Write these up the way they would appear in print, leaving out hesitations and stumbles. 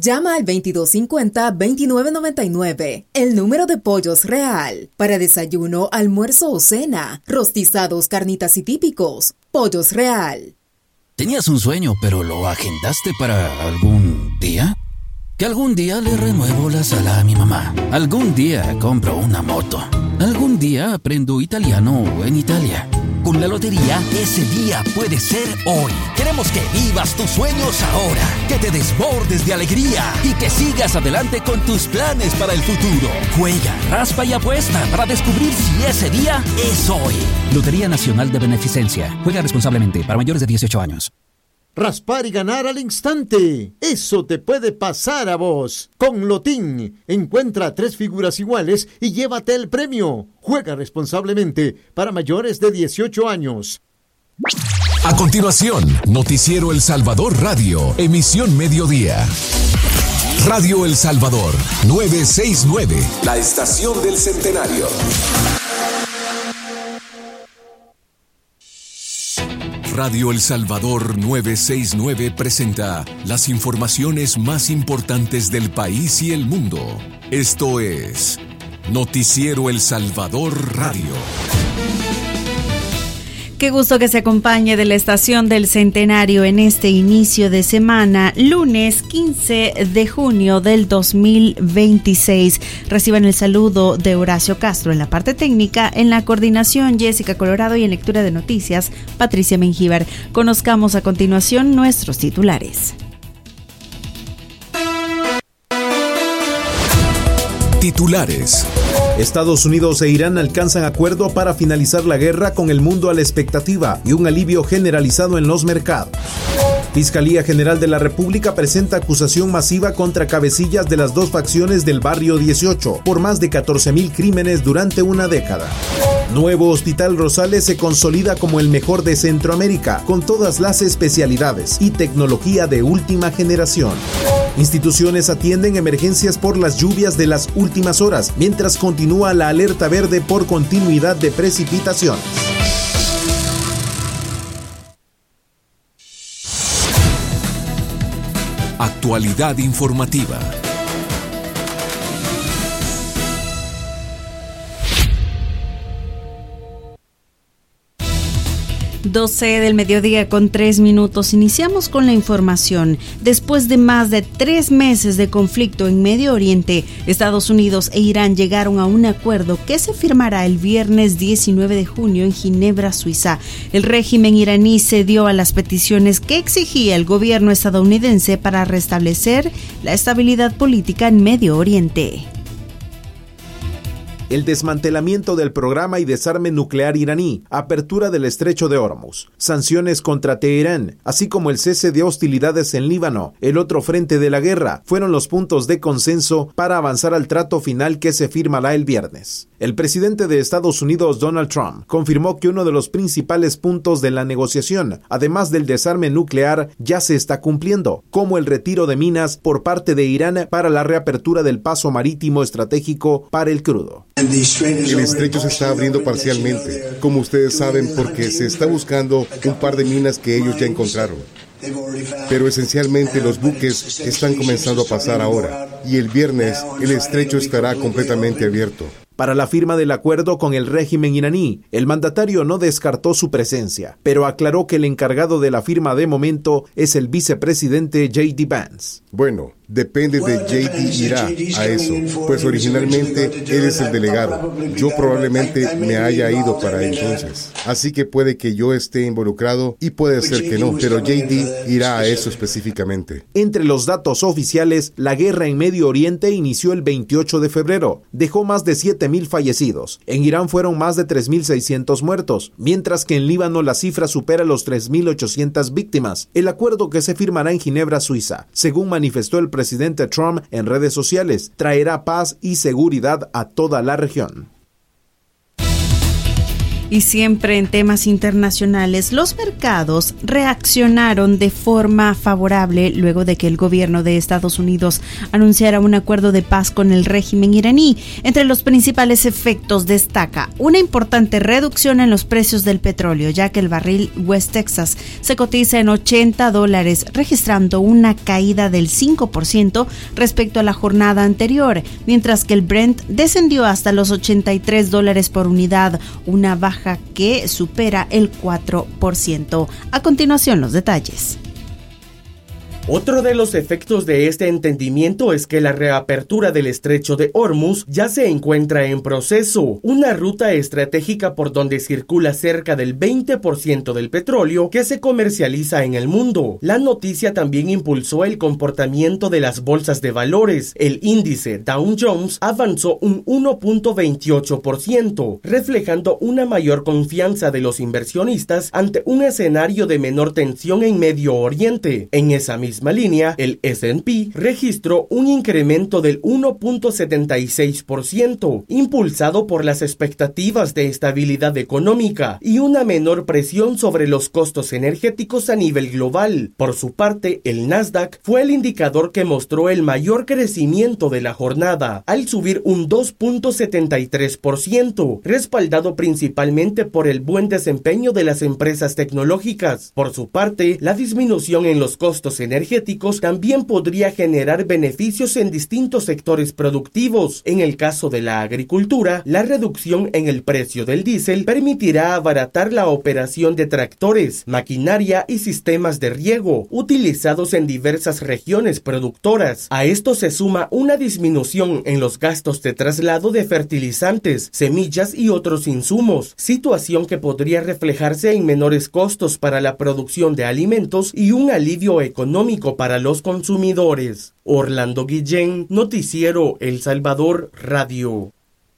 Llama al 2250-2999, el número de Pollos Real. Para desayuno, almuerzo o cena, rostizados, carnitas y típicos. Pollos Real. ¿Tenías un sueño, pero lo agendaste para algún día? Que algún día le renuevo la sala a mi mamá. Algún día compro una moto. Algún día aprendo italiano en Italia. Con la lotería, ese día puede ser hoy. Queremos que vivas tus sueños ahora, que te desbordes de alegría y que sigas adelante con tus planes para el futuro. Juega, raspa y apuesta para descubrir si ese día es hoy. Lotería Nacional de Beneficencia. Juega responsablemente para mayores de 18 años. Raspar y ganar al instante. Eso te puede pasar a vos. Con Lotín, encuentra 3 figuras iguales y llévate el premio. Juega responsablemente para mayores de 18 años. A continuación, Noticiero El Salvador Radio, emisión mediodía. Radio El Salvador, 969, la estación del centenario. Radio El Salvador 969 presenta las informaciones más importantes del país y el mundo. Esto es Noticiero El Salvador Radio. Qué gusto que se acompañe de la estación del Centenario en este inicio de semana, lunes 15 de junio del 2026. Reciban el saludo de Horacio Castro en la parte técnica, en la coordinación Jessica Colorado y en lectura de noticias Patricia Mengíbar. Conozcamos a continuación nuestros titulares. Titulares. Estados Unidos e Irán alcanzan acuerdo para finalizar la guerra con el mundo a la expectativa y un alivio generalizado en los mercados. Fiscalía General de la República presenta acusación masiva contra cabecillas de las 2 facciones del Barrio 18 por más de 14,000 crímenes durante una década. Nuevo Hospital Rosales se consolida como el mejor de Centroamérica, con todas las especialidades y tecnología de última generación. Instituciones atienden emergencias por las lluvias de las últimas horas, mientras continúa la alerta verde por continuidad de precipitaciones. Actualidad informativa. 12 del mediodía con 3 minutos. Iniciamos con la información. Después de más de 3 meses de conflicto en Medio Oriente, Estados Unidos e Irán llegaron a un acuerdo que se firmará el viernes 19 de junio en Ginebra, Suiza. El régimen iraní cedió a las peticiones que exigía el gobierno estadounidense para restablecer la estabilidad política en Medio Oriente. El desmantelamiento del programa y desarme nuclear iraní, apertura del estrecho de Hormuz, sanciones contra Teherán, así como el cese de hostilidades en Líbano, el otro frente de la guerra, fueron los puntos de consenso para avanzar al trato final que se firmará el viernes. El presidente de Estados Unidos, Donald Trump, confirmó que uno de los principales puntos de la negociación, además del desarme nuclear, ya se está cumpliendo, como el retiro de minas por parte de Irán para la reapertura del paso marítimo estratégico para el crudo. El estrecho se está abriendo parcialmente, como ustedes saben, porque se está buscando un par de minas que ellos ya encontraron. Pero esencialmente los buques están comenzando a pasar ahora, y el viernes el estrecho estará completamente abierto. Para la firma del acuerdo con el régimen iraní, el mandatario no descartó su presencia, pero aclaró que el encargado de la firma de momento es el vicepresidente J.D. Vance. Bueno, depende de J.D. irá a eso, pues originalmente él es el delegado. Yo probablemente me haya ido para entonces. Así que puede que yo esté involucrado y puede ser que no, pero J.D. irá a eso específicamente. Entre los datos oficiales, la guerra en Medio Oriente inició el 28 de febrero. Dejó más de 7,000 fallecidos. En Irán fueron más de 3,600 muertos, mientras que en Líbano la cifra supera los 3,800 víctimas. El acuerdo que se firmará en Ginebra, Suiza, según manifestó el presidente Trump en redes sociales, traerá paz y seguridad a toda la región. Y siempre en temas internacionales, los mercados reaccionaron de forma favorable luego de que el gobierno de Estados Unidos anunciara un acuerdo de paz con el régimen iraní. Entre los principales efectos destaca una importante reducción en los precios del petróleo, ya que el barril West Texas se cotiza en $80, registrando una caída del 5% respecto a la jornada anterior, mientras que el Brent descendió hasta los $83 por unidad, una baja que supera el 4%. A continuación, los detalles. Otro de los efectos de este entendimiento es que la reapertura del estrecho de Hormuz ya se encuentra en proceso, una ruta estratégica por donde circula cerca del 20% del petróleo que se comercializa en el mundo. La noticia también impulsó el comportamiento de las bolsas de valores. El índice Dow Jones avanzó un 1.28%, reflejando una mayor confianza de los inversionistas ante un escenario de menor tensión en Medio Oriente. En esa misma línea, el S&P registró un incremento del 1.76%, impulsado por las expectativas de estabilidad económica y una menor presión sobre los costos energéticos a nivel global. Por su parte, el Nasdaq fue el indicador que mostró el mayor crecimiento de la jornada, al subir un 2.73%, respaldado principalmente por el buen desempeño de las empresas tecnológicas. Por su parte, la disminución en los costos energéticos también podría generar beneficios en distintos sectores productivos. En el caso de la agricultura, la reducción en el precio del diésel permitirá abaratar la operación de tractores, maquinaria y sistemas de riego, utilizados en diversas regiones productoras. A esto se suma una disminución en los gastos de traslado de fertilizantes, semillas y otros insumos, situación que podría reflejarse en menores costos para la producción de alimentos y un alivio económico para los consumidores. Orlando Guillén, Noticiero El Salvador Radio.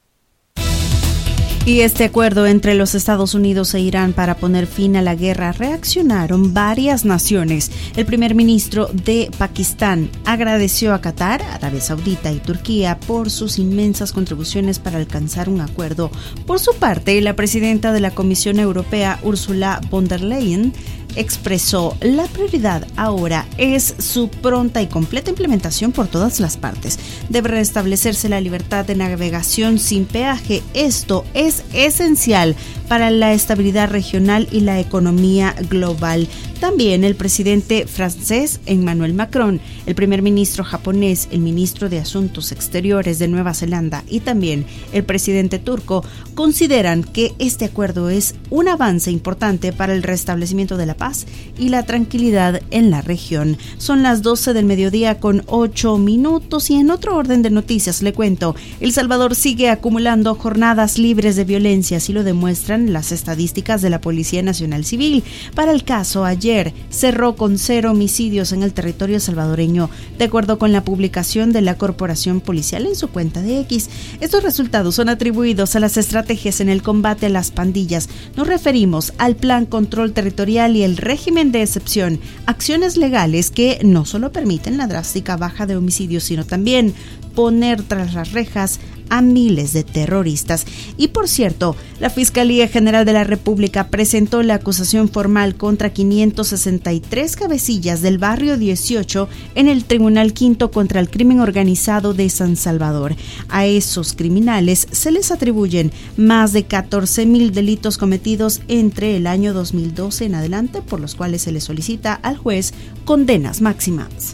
Y este acuerdo entre los Estados Unidos e Irán para poner fin a la guerra reaccionaron varias naciones. El primer ministro de Pakistán agradeció a Qatar, Arabia Saudita y Turquía por sus inmensas contribuciones para alcanzar un acuerdo. Por su parte, la presidenta de la Comisión Europea, Ursula von der Leyen, expresó: la prioridad ahora es su pronta y completa implementación por todas las partes. Debe restablecerse la libertad de navegación sin peaje. Esto es esencial para la estabilidad regional y la economía global. También el presidente francés Emmanuel Macron, el primer ministro japonés, el ministro de Asuntos Exteriores de Nueva Zelanda y también el presidente turco consideran que este acuerdo es un avance importante para el restablecimiento de la paz y la tranquilidad en la región. Son las 12 del mediodía con 8 minutos y en otro orden de noticias le cuento, El Salvador sigue acumulando jornadas libres de violencia, así lo demuestran las estadísticas de la Policía Nacional Civil. Para el caso, ayer cerró con 0 homicidios en el territorio salvadoreño, de acuerdo con la publicación de la Corporación Policial en su cuenta de X. Estos resultados son atribuidos a las estrategias en el combate a las pandillas. Nos referimos al Plan Control Territorial y el régimen de excepción, acciones legales que no solo permiten la drástica baja de homicidios, sino también poner tras las rejas a miles de terroristas. Y por cierto, la Fiscalía General de la República presentó la acusación formal contra 563 cabecillas del barrio 18 en el Tribunal Quinto contra el Crimen Organizado de San Salvador. A esos criminales se les atribuyen más de 14,000 delitos cometidos entre el año 2012 en adelante, por los cuales se le solicita al juez condenas máximas.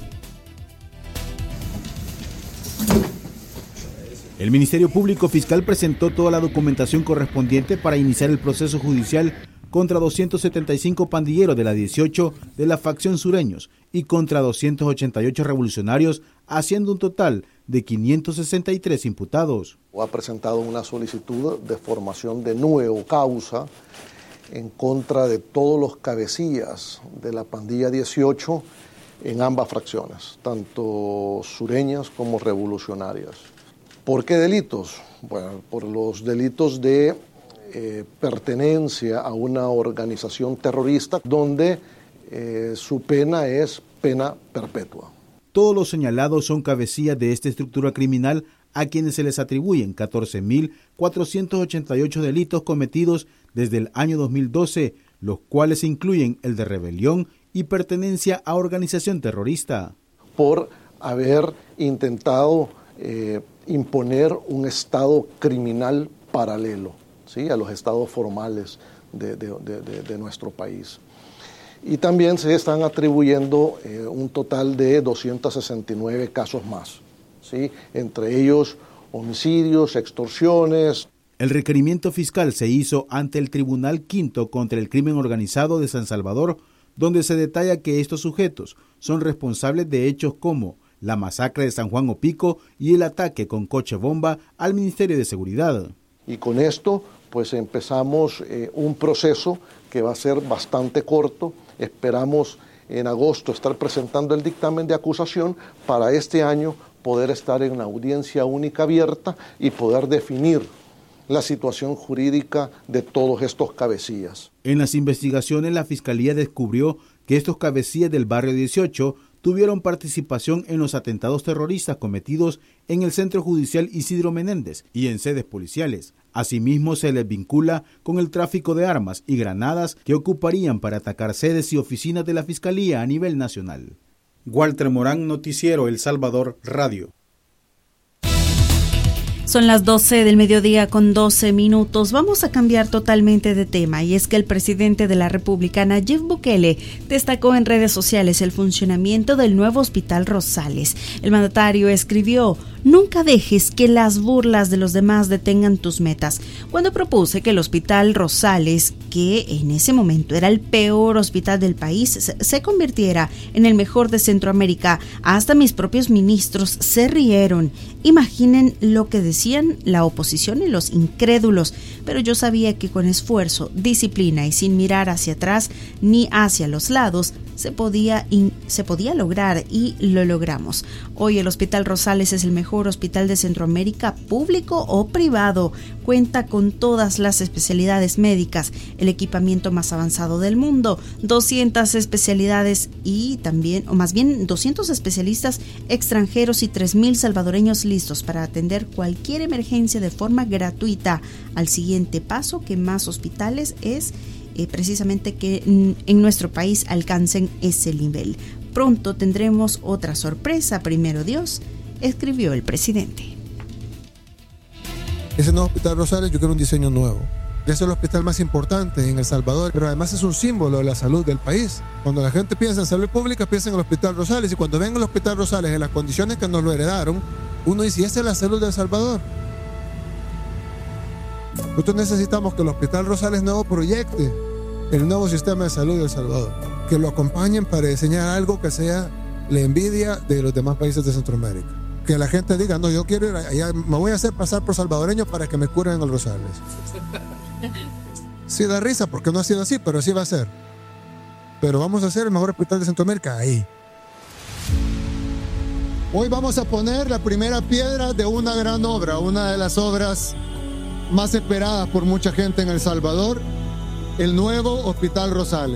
El Ministerio Público Fiscal presentó toda la documentación correspondiente para iniciar el proceso judicial contra 275 pandilleros de la 18 de la facción Sureños y contra 288 revolucionarios, haciendo un total de 563 imputados. Ha presentado una solicitud de formación de nuevo causa en contra de todos los cabecillas de la pandilla 18 en ambas fracciones, tanto sureñas como revolucionarias. ¿Por qué delitos? Bueno, por los delitos de pertenencia a una organización terrorista donde su pena es pena perpetua. Todos los señalados son cabecillas de esta estructura criminal a quienes se les atribuyen 14,488 delitos cometidos desde el año 2012, los cuales incluyen el de rebelión y pertenencia a organización terrorista. Por haber intentado imponer un estado criminal paralelo, ¿sí?, a los estados formales de nuestro país. Y también se están atribuyendo un total de 269 casos más, ¿sí?, entre ellos homicidios, extorsiones. El requerimiento fiscal se hizo ante el Tribunal Quinto contra el Crimen Organizado de San Salvador, donde se detalla que estos sujetos son responsables de hechos como la masacre de San Juan Opico y el ataque con coche bomba al Ministerio de Seguridad. Y con esto pues empezamos un proceso que va a ser bastante corto. Esperamos en agosto estar presentando el dictamen de acusación para este año poder estar en una audiencia única abierta y poder definir la situación jurídica de todos estos cabecillas. En las investigaciones, la Fiscalía descubrió que estos cabecillas del barrio 18 tuvieron participación en los atentados terroristas cometidos en el Centro Judicial Isidro Menéndez y en sedes policiales. Asimismo, se les vincula con el tráfico de armas y granadas que ocuparían para atacar sedes y oficinas de la Fiscalía a nivel nacional. Walter Morán, Noticiero El Salvador Radio. Son las 12 del mediodía con 12 minutos. Vamos a cambiar totalmente de tema, y es que el presidente de la República, Nayib Bukele, destacó en redes sociales el funcionamiento del nuevo Hospital Rosales. El mandatario escribió: "Nunca dejes que las burlas de los demás detengan tus metas". Cuando propuse que el Hospital Rosales, que en ese momento era el peor hospital del país, se convirtiera en el mejor de Centroamérica, hasta mis propios ministros se rieron. Imaginen lo que decían la oposición y los incrédulos, pero yo sabía que con esfuerzo, disciplina y sin mirar hacia atrás ni hacia los lados, se podía lograr, y lo logramos. Hoy el Hospital Rosales es el mejor hospital de Centroamérica, público o privado. Cuenta con todas las especialidades médicas, el equipamiento más avanzado del mundo, 200 especialidades y también, o más bien 200 especialistas extranjeros y 3,000 salvadoreños listos para atender cualquier emergencia de forma gratuita. Al siguiente paso, que más hospitales es precisamente que en nuestro país alcancen ese nivel. Pronto tendremos otra sorpresa, primero Dios, escribió el presidente. Ese nuevo Hospital Rosales yo quiero un diseño nuevo. Es el hospital más importante en El Salvador, pero además es un símbolo de la salud del país. Cuando la gente piensa en salud pública, piensa en el Hospital Rosales, y cuando ven el Hospital Rosales en las condiciones que nos lo heredaron, uno dice: ¿y esa es la salud de El Salvador? Nosotros necesitamos que el Hospital Rosales nuevo proyecte el nuevo sistema de salud de El Salvador, que lo acompañen para diseñar algo que sea la envidia de los demás países de Centroamérica. Que la gente diga: no, yo quiero ir allá, me voy a hacer pasar por salvadoreño para que me curen en el Rosales. Sí da risa porque no ha sido así, pero así va a ser. Pero vamos a hacer el mejor hospital de Centroamérica ahí. Hoy vamos a poner la primera piedra de una gran obra, una de las obras más esperadas por mucha gente en El Salvador, el nuevo Hospital Rosales.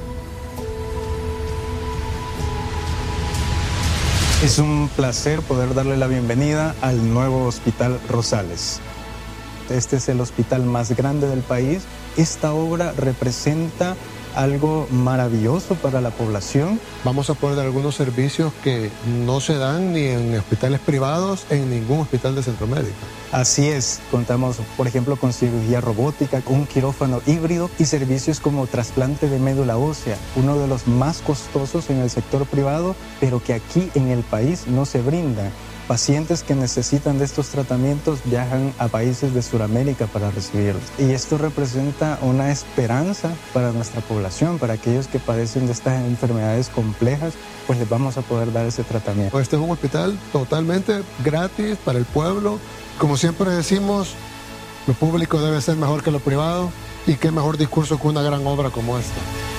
Es un placer poder darle la bienvenida al nuevo Hospital Rosales. Este es el hospital más grande del país. Esta obra representa algo maravilloso para la población. Vamos a poner algunos servicios que no se dan ni en hospitales privados, en ningún hospital de Centroamérica. Así es, contamos por ejemplo con cirugía robótica, un quirófano híbrido y servicios como trasplante de médula ósea, uno de los más costosos en el sector privado, pero que aquí en el país no se brinda. Pacientes que necesitan de estos tratamientos viajan a países de Sudamérica para recibirlos. Y esto representa una esperanza para nuestra población, para aquellos que padecen de estas enfermedades complejas, pues les vamos a poder dar ese tratamiento. Este es un hospital totalmente gratis para el pueblo. Como siempre decimos, lo público debe ser mejor que lo privado, y qué mejor discurso que una gran obra como esta.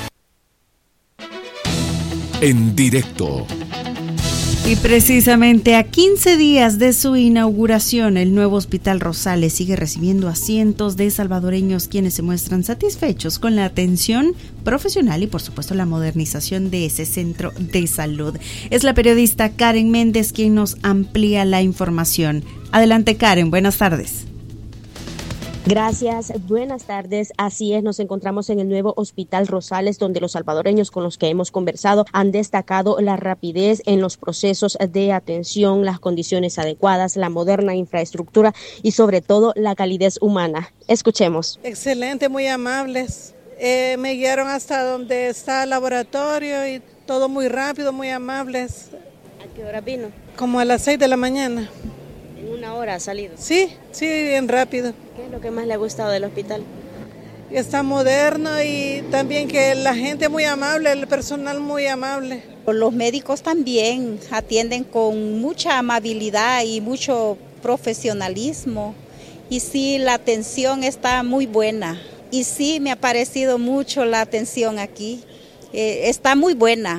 En directo. Y precisamente a 15 días de su inauguración, el nuevo Hospital Rosales sigue recibiendo a cientos de salvadoreños quienes se muestran satisfechos con la atención profesional y por supuesto la modernización de ese centro de salud. Es la periodista Karen Méndez quien nos amplía la información. Adelante Karen, buenas tardes. Gracias, buenas tardes. Así es, nos encontramos en el nuevo Hospital Rosales, donde los salvadoreños con los que hemos conversado han destacado la rapidez en los procesos de atención, las condiciones adecuadas, la moderna infraestructura y sobre todo la calidez humana. Escuchemos. Excelente, muy amables. Me guiaron hasta donde está el laboratorio y todo muy rápido, muy amables. ¿A qué hora vino? Como a las 6 de la mañana. ¿En una hora ha salido? Sí, bien rápido. ¿Qué es lo que más le ha gustado del hospital? Está moderno y también que la gente muy amable, el personal muy amable. Los médicos también atienden con mucha amabilidad y mucho profesionalismo. Y sí, la atención está muy buena. Y sí, me ha parecido mucho la atención aquí. Está muy buena,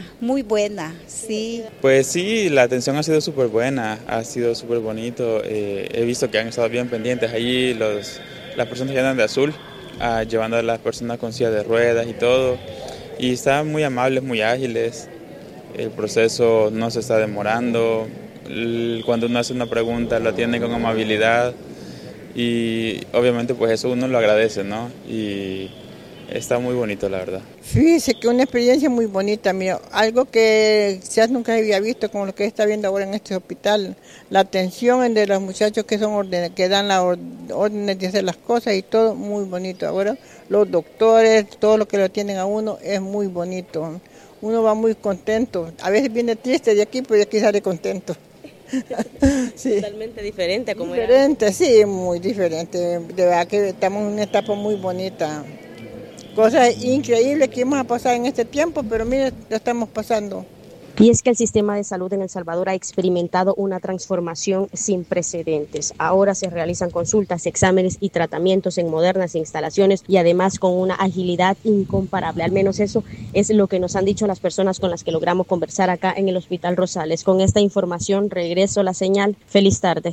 sí. Pues sí, la atención ha sido súper buena, ha sido súper bonito. He visto que han estado bien pendientes allí las personas que andan de azul, llevando a las personas con silla de ruedas y todo. Y están muy amables, muy ágiles. El proceso no se está demorando. Cuando uno hace una pregunta, lo atiende con amabilidad. Y obviamente pues eso uno lo agradece, ¿no? Y está muy bonito, la verdad. Fíjese que una experiencia muy bonita, mira, algo que quizás nunca había visto, como lo que está viendo ahora en este hospital. La atención de los muchachos que que dan las órdenes de hacer las cosas y todo muy bonito. Ahora los doctores, todo lo que lo atienden a uno es muy bonito. Uno va muy contento. A veces viene triste de aquí, pero de aquí sale contento. Sí. Totalmente diferente a como diferente, era. Sí, muy diferente. De verdad que estamos en una etapa muy bonita. Cosas increíbles que íbamos a pasar en este tiempo, pero mire, lo estamos pasando. Y es que el sistema de salud en El Salvador ha experimentado una transformación sin precedentes. Ahora se realizan consultas, exámenes y tratamientos en modernas instalaciones y además con una agilidad incomparable. Al menos eso es lo que nos han dicho las personas con las que logramos conversar acá en el Hospital Rosales. Con esta información regreso la señal. Feliz tarde.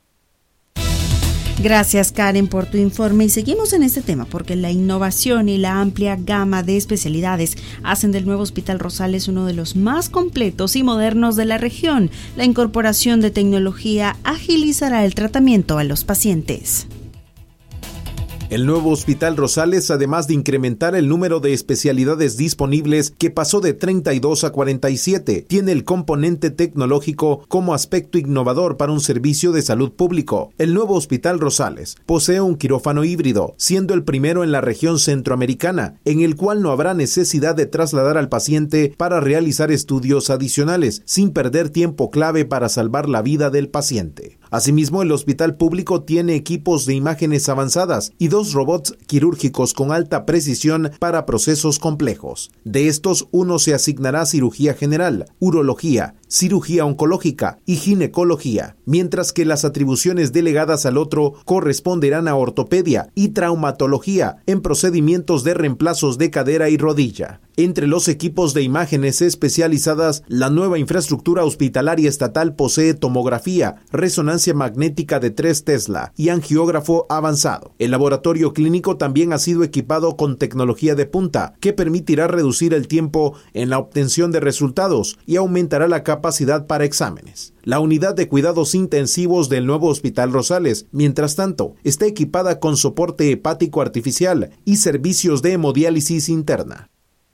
Gracias, Karen, por tu informe y seguimos en este tema porque la innovación y la amplia gama de especialidades hacen del nuevo Hospital Rosales uno de los más completos y modernos de la región. La incorporación de tecnología agilizará el tratamiento a los pacientes. El nuevo Hospital Rosales, además de incrementar el número de especialidades disponibles, que pasó de 32 a 47, tiene el componente tecnológico como aspecto innovador para un servicio de salud público. El nuevo Hospital Rosales posee un quirófano híbrido, siendo el primero en la región centroamericana, en el cual no habrá necesidad de trasladar al paciente para realizar estudios adicionales, sin perder tiempo clave para salvar la vida del paciente. Asimismo, el hospital público tiene equipos de imágenes avanzadas y 2 robots quirúrgicos con alta precisión para procesos complejos. De estos, uno se asignará a cirugía general, urología, cirugía oncológica y ginecología, mientras que las atribuciones delegadas al otro corresponderán a ortopedia y traumatología en procedimientos de reemplazos de cadera y rodilla. Entre los equipos de imágenes especializadas, la nueva infraestructura hospitalaria estatal posee tomografía, resonancia magnética de 3 Tesla y angiógrafo avanzado. El laboratorio clínico también ha sido equipado con tecnología de punta, que permitirá reducir el tiempo en la obtención de resultados y aumentará la capacidad para exámenes. La unidad de cuidados intensivos del nuevo Hospital Rosales, mientras tanto, está equipada con soporte hepático artificial y servicios de hemodiálisis interna.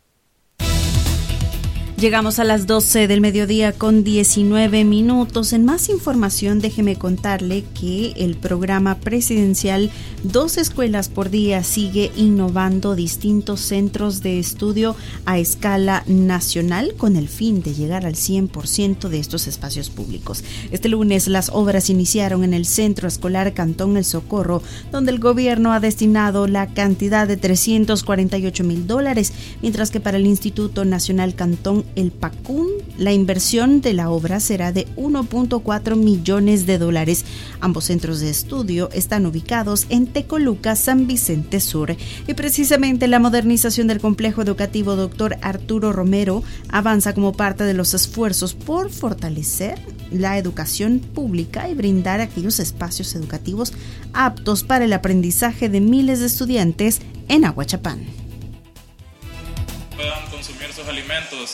Llegamos a las 12 del mediodía con 19 minutos. En más información, déjeme contarle que el programa presidencial 2 escuelas por día sigue innovando distintos centros de estudio a escala nacional con el fin de llegar al 100% de estos espacios públicos. Este lunes las obras iniciaron en el Centro Escolar Cantón El Socorro, donde el gobierno ha destinado la cantidad de $348,000, mientras que para el Instituto Nacional Cantón El Pacún, la inversión de la obra será de $1.4 millones. Ambos centros de estudio están ubicados en Tecoluca, San Vicente Sur. Y precisamente la modernización del complejo educativo Dr. Arturo Romero avanza como parte de los esfuerzos por fortalecer la educación pública y brindar aquellos espacios educativos aptos para el aprendizaje de miles de estudiantes en Aguachapán. Puedan consumir sus alimentos.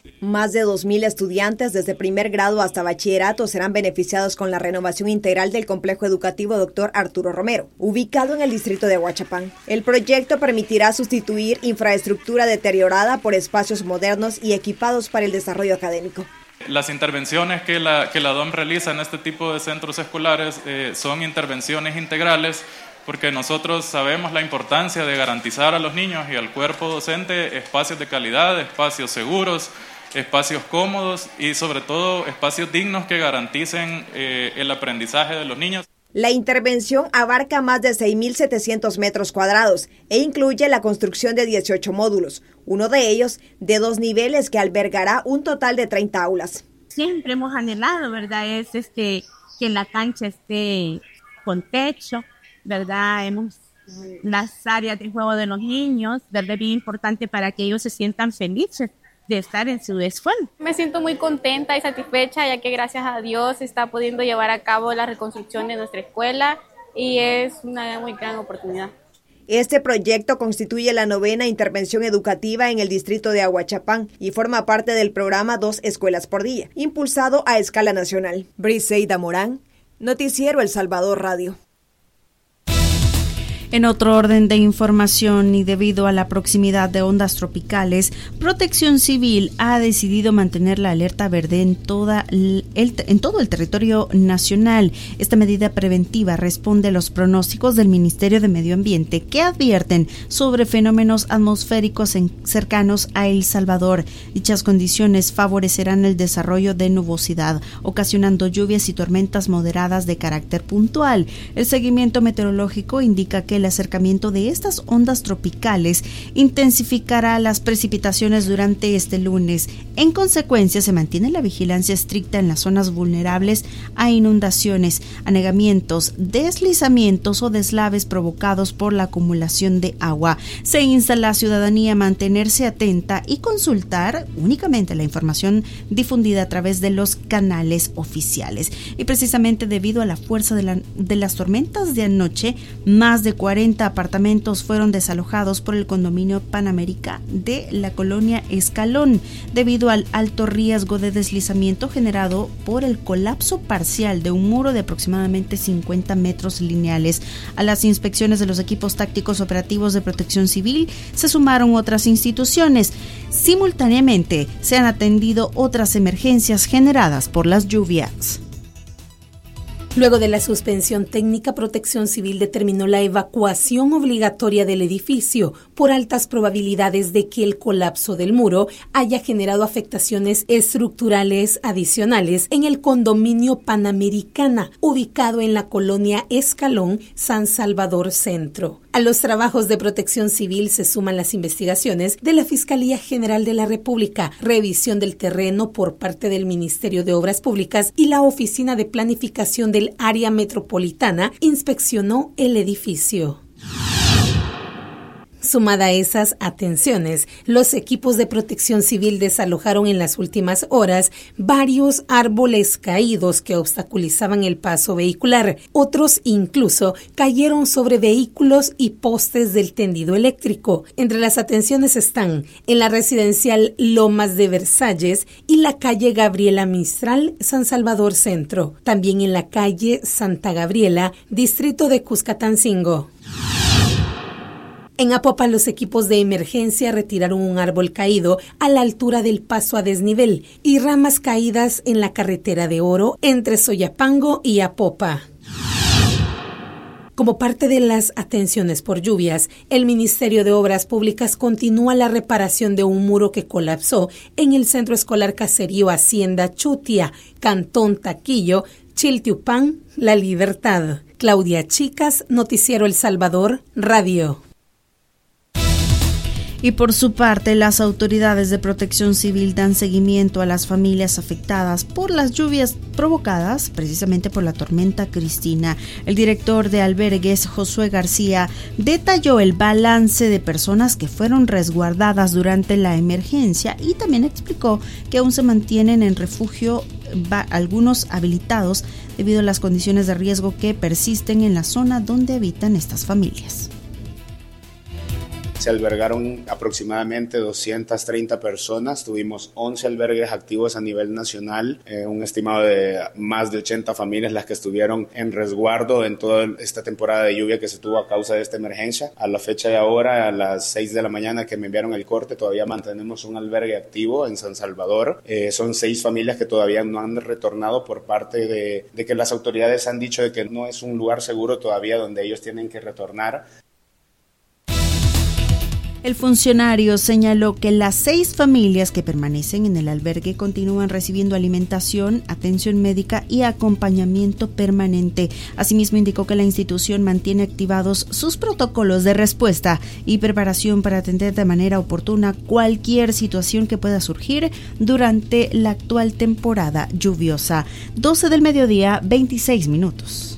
Más de 2.000 estudiantes desde primer grado hasta bachillerato serán beneficiados con la renovación integral del complejo educativo Dr. Arturo Romero, ubicado en el distrito de Ahuachapán. El proyecto permitirá sustituir infraestructura deteriorada por espacios modernos y equipados para el desarrollo académico. Las intervenciones que la DOM realiza en este tipo de centros escolares son intervenciones integrales, porque nosotros sabemos la importancia de garantizar a los niños y al cuerpo docente espacios de calidad, espacios seguros, espacios cómodos y sobre todo espacios dignos que garanticen el aprendizaje de los niños. La intervención abarca más de 6.700 metros cuadrados e incluye la construcción de 18 módulos, uno de ellos de 2 niveles que albergará un total de 30 aulas. Siempre hemos anhelado, ¿verdad? Es que la cancha esté con techo, ¿verdad? Las áreas de juego de los niños, ¿verdad? Es bien importante para que ellos se sientan felices de estar en su escuela. Me siento muy contenta y satisfecha, ya que gracias a Dios se está pudiendo llevar a cabo la reconstrucción de nuestra escuela y es una muy gran oportunidad. Este proyecto constituye la 9ª intervención educativa en el distrito de Ahuachapán y forma parte del programa 2 escuelas por día, impulsado a escala nacional. Briseida Morán, Noticiero El Salvador Radio. En otro orden de información y debido a la proximidad de ondas tropicales, Protección Civil ha decidido mantener la alerta verde en todo el territorio nacional. Esta medida preventiva responde a los pronósticos del Ministerio de Medio Ambiente que advierten sobre fenómenos atmosféricos cercanos a El Salvador. Dichas condiciones favorecerán el desarrollo de nubosidad, ocasionando lluvias y tormentas moderadas de carácter puntual. El seguimiento meteorológico indica que el acercamiento de estas ondas tropicales intensificará las precipitaciones durante este lunes. En consecuencia, se mantiene la vigilancia estricta en las zonas vulnerables a inundaciones, anegamientos, deslizamientos o deslaves provocados por la acumulación de agua. Se insta a la ciudadanía a mantenerse atenta y consultar únicamente la información difundida a través de los canales oficiales. Y precisamente debido a la fuerza de las tormentas de anoche, más de 40 apartamentos fueron desalojados por el condominio Panamérica de la colonia Escalón, debido al alto riesgo de deslizamiento generado por el colapso parcial de un muro de aproximadamente 50 metros lineales. A las inspecciones de los equipos tácticos operativos de Protección Civil se sumaron otras instituciones. Simultáneamente se han atendido otras emergencias generadas por las lluvias. Luego de la suspensión técnica, Protección Civil determinó la evacuación obligatoria del edificio por altas probabilidades de que el colapso del muro haya generado afectaciones estructurales adicionales en el condominio Panamericana, ubicado en la colonia Escalón, San Salvador Centro. A los trabajos de Protección Civil se suman las investigaciones de la Fiscalía General de la República, revisión del terreno por parte del Ministerio de Obras Públicas y la Oficina de Planificación del Área Metropolitana inspeccionó el edificio. Sumada a esas atenciones, los equipos de Protección Civil desalojaron en las últimas horas varios árboles caídos que obstaculizaban el paso vehicular. Otros incluso cayeron sobre vehículos y postes del tendido eléctrico. Entre las atenciones están en la residencial Lomas de Versalles y la calle Gabriela Mistral, San Salvador Centro. También en la calle Santa Gabriela, distrito de Cuscatancingo. En Apopa, los equipos de emergencia retiraron un árbol caído a la altura del paso a desnivel y ramas caídas en la carretera de Oro entre Soyapango y Apopa. Como parte de las atenciones por lluvias, el Ministerio de Obras Públicas continúa la reparación de un muro que colapsó en el Centro Escolar Caserío Hacienda Chutia, Cantón Taquillo, Chiltiupán, La Libertad. Claudia Chicas, Noticiero El Salvador, Radio. Y por su parte, las autoridades de Protección Civil dan seguimiento a las familias afectadas por las lluvias provocadas precisamente por la tormenta Cristina. El director de albergues, Josué García, detalló el balance de personas que fueron resguardadas durante la emergencia y también explicó que aún se mantienen en refugio algunos habilitados debido a las condiciones de riesgo que persisten en la zona donde habitan estas familias. se albergaron aproximadamente 230 personas, tuvimos 11 albergues activos a nivel nacional, un estimado de más de 80 familias las que estuvieron en resguardo en toda esta temporada de lluvia que se tuvo a causa de esta emergencia. A la fecha de ahora, a las 6 de la mañana que me enviaron el corte, todavía mantenemos un albergue activo en San Salvador. Son 6 familias que todavía no han retornado por parte de que las autoridades han dicho de que no es un lugar seguro todavía donde ellos tienen que retornar. El funcionario señaló que las 6 familias que permanecen en el albergue continúan recibiendo alimentación, atención médica y acompañamiento permanente. Asimismo, indicó que la institución mantiene activados sus protocolos de respuesta y preparación para atender de manera oportuna cualquier situación que pueda surgir durante la actual temporada lluviosa. 12 del mediodía, 26 minutos.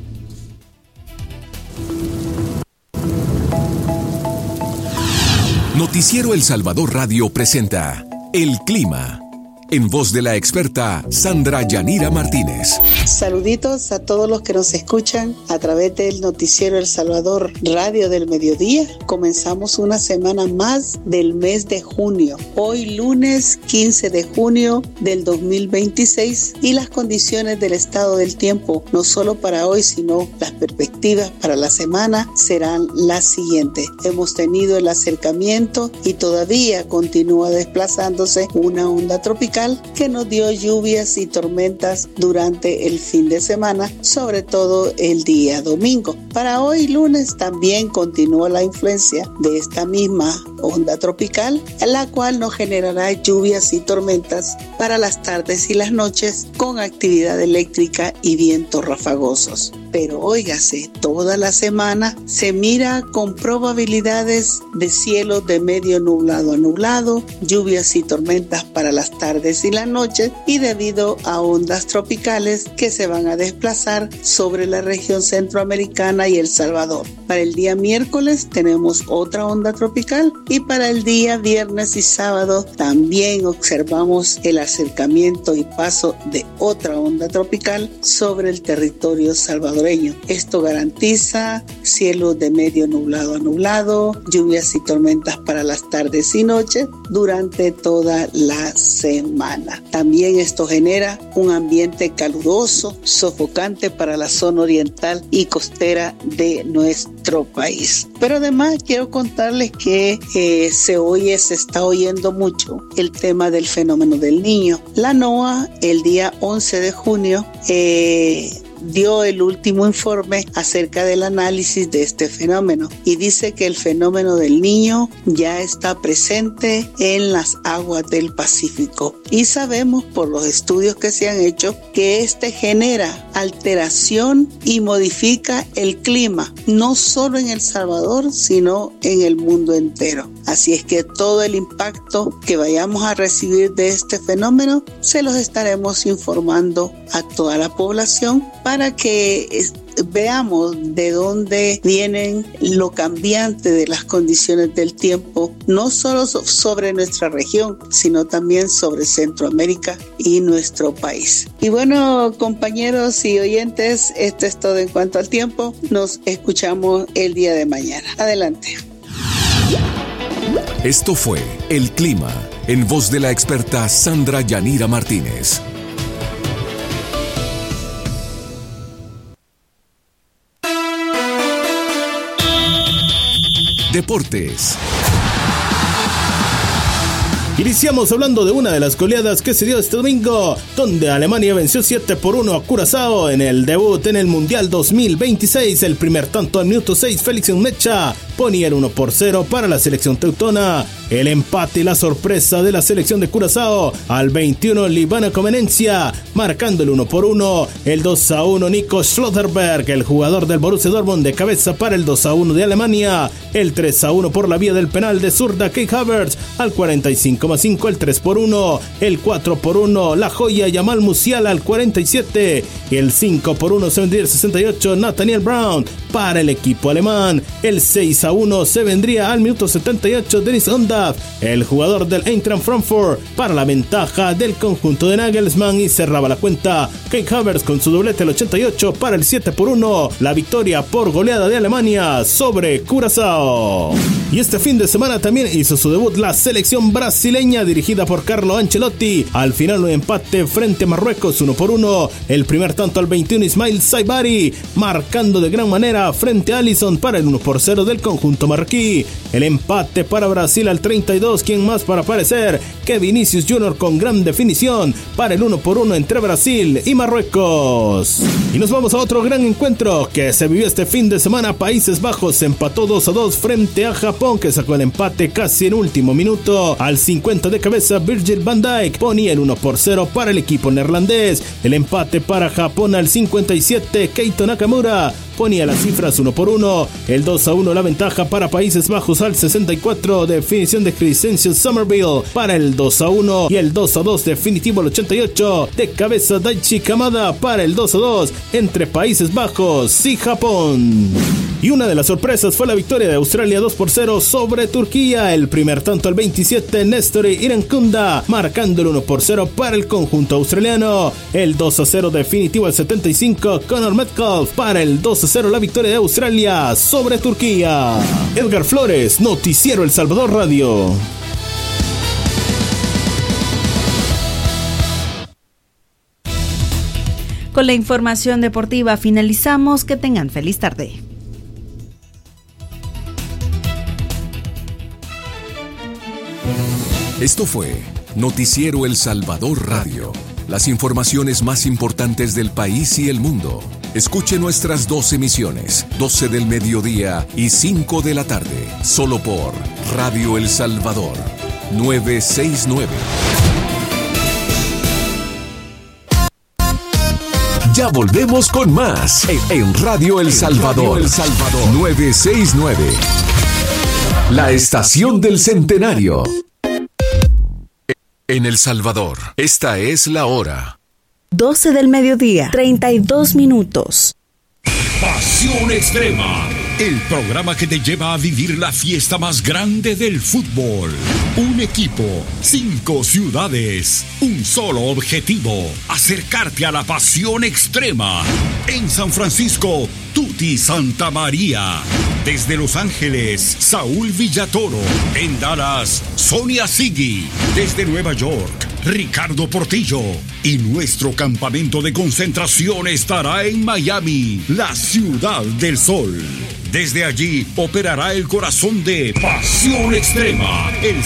Noticiero El Salvador Radio presenta El Clima, en voz de la experta Sandra Yanira Martínez. Saluditos a todos los que nos escuchan a través del Noticiero El Salvador Radio del Mediodía. Comenzamos una semana más del mes de junio. Hoy lunes 15 de junio del 2026 y las condiciones del estado del tiempo, no solo para hoy, sino las perspectivas para la semana serán las siguientes. Hemos tenido el acercamiento y todavía continúa desplazándose una onda tropical que nos dio lluvias y tormentas durante el fin de semana, sobre todo el día domingo. Para hoy lunes también continúa la influencia de esta misma onda tropical, la cual nos generará lluvias y tormentas para las tardes y las noches con actividad eléctrica y vientos rafagosos. Pero óigase, toda la semana se mira con probabilidades de cielo de medio nublado a nublado, lluvias y tormentas para las tardes y las noches, y debido a ondas tropicales que se van a desplazar sobre la región centroamericana y El Salvador. Para el día miércoles tenemos otra onda tropical y para el día viernes y sábado también observamos el acercamiento y paso de otra onda tropical sobre el territorio salvadoreño. Esto garantiza cielos de medio nublado a nublado, lluvias y tormentas para las tardes y noches durante toda la semana. También esto genera un ambiente caluroso, sofocante para la zona oriental y costera de nuestro país. Pero además quiero contarles que se está oyendo mucho el tema del fenómeno del niño. La NOAA el día 11 de junio dio el último informe acerca del análisis de este fenómeno y dice que el fenómeno del niño ya está presente en las aguas del Pacífico y sabemos por los estudios que se han hecho que este genera alteración y modifica el clima no solo en El Salvador sino en el mundo entero. Así es que todo el impacto que vayamos a recibir de este fenómeno se los estaremos informando a toda la población para que veamos de dónde vienen lo cambiante de las condiciones del tiempo, no solo sobre nuestra región, sino también sobre Centroamérica y nuestro país. Y bueno, compañeros y oyentes, esto es todo en cuanto al tiempo. Nos escuchamos el día de mañana. Adelante. Esto fue El Clima, en voz de la experta Sandra Yanira Martínez. Deportes. Iniciamos hablando de una de las goleadas que se dio este domingo, donde Alemania venció 7-1 a Curazao en el debut en el Mundial 2026. El primer tanto al minuto 6, Félix Mecha ponía el 1-0 para la selección teutona. El empate y la sorpresa de la selección de Curazao al 21, Livana Comenencia marcando el 1-1. El 2-1, Nico Schlotterberg, el jugador del Borussia Dortmund, de cabeza para el 2-1 de Alemania. El 3-1 por la vía del penal de zurda Kai Havertz al 45 6,5 el 3x1, el 4x1 La Joya Yamal Musiala al 47 y el 5x1 se vendría el 68 Nathaniel Brown para el equipo alemán. El 6-1 se vendría al minuto 78 Dennis Undav, el jugador del Eintracht Frankfurt, para la ventaja del conjunto de Nagelsmann, y cerraba la cuenta Kai Havertz con su doblete al 88 para el 7-1, la victoria por goleada de Alemania sobre Curazao. Y este fin de semana también hizo su debut la selección brasileña dirigida por Carlo Ancelotti. Al final un empate frente a Marruecos 1-1, el primer tanto al 21 Ismail Saibari, marcando de gran manera frente a Alisson para el 1-0 del conjunto marroquí. El empate para Brasil al 32, quien más para aparecer que Vinicius Junior con gran definición para el 1-1 entre Brasil y Marruecos. Y nos vamos a otro gran encuentro que se vivió este fin de semana. Países Bajos empató 2-2 frente a Japón, que sacó el empate casi en último minuto. Al 50 de cabeza Virgil van Dijk ponía el 1-0 para el equipo neerlandés. El empate para Japón al 57, Keito Nakamura ponía las cifras 1-1, el 2-1 la ventaja para Países Bajos al 64, definición de Crescencio Somerville para el 2-1 y el 2-2 definitivo al 88 de cabeza Daichi Kamada para el 2-2 entre Países Bajos y Japón. Y una de las sorpresas fue la victoria de Australia 2-0 sobre Turquía. El primer tanto al 27, Nestori Irankunda marcando el 1-0 para el conjunto australiano. El 2-0 definitivo al 75, Connor Metcalf para el 2-0 la victoria de Australia sobre Turquía. Edgar Flores, Noticiero El Salvador Radio. Con la información deportiva finalizamos. Que tengan feliz tarde. Esto fue Noticiero El Salvador Radio. Las informaciones más importantes del país y el mundo. Escuche nuestras 2 emisiones, 12 del mediodía y 5 de la tarde, solo por Radio El Salvador, 969. Ya volvemos con más en Radio El Salvador, 969. La estación del centenario. En El Salvador, esta es la hora. 12 del mediodía, 32 minutos. Pasión Extrema, el programa que te lleva a vivir la fiesta más grande del fútbol. Un equipo, 5 ciudades, un solo objetivo: acercarte a la pasión extrema. En San Francisco, Tuti Santa María. Desde Los Ángeles, Saúl Villatoro. En Dallas, Sonia Sigui. Desde Nueva York, Ricardo Portillo. Y nuestro campamento de concentración estará en Miami, la Ciudad del Sol. Desde allí operará el corazón de Pasión Extrema, el